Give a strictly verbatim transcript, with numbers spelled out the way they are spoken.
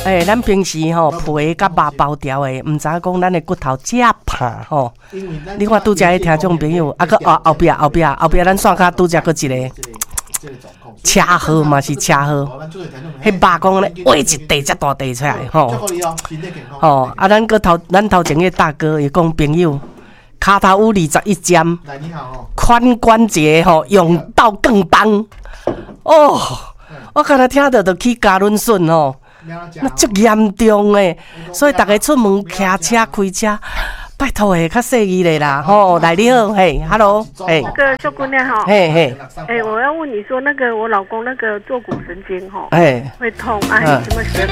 诶、欸，咱平时吼皮甲肉包条诶，毋知讲咱的骨头遮怕吼。你看拄则迄听众朋友，啊个后后壁后壁后壁，咱线骹拄则佫一个车祸嘛是车祸，迄肉讲咧挖一地遮大地出来吼。吼，啊，咱个头咱头前个大哥伊讲朋友。骹头有二十一针，髋关节吼用到更棒哦！我刚才听到就去加仑笋哦，那足严重诶，所以大家出门骑车开车，拜托诶，较细意咧啦吼。来你好，嘿 ，hello， 嘿， 那个秀姑娘哈， 嘿嘿， 哎，我要问你说，那个我老公那个坐骨神经哈， 哎， 会痛啊，有什么血